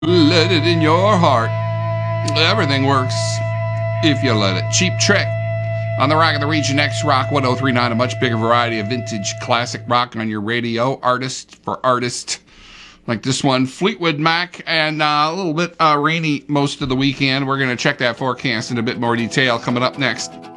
Let it in your heart. Everything works if you let it. Cheap Trick on the Rock of the Region X Rock 1039. A much bigger variety of vintage classic rock on your radio. Artist for artist. Like this one, Fleetwood Mac, and a little bit rainy most of the weekend. We're going to check that forecast in a bit more detail coming up next.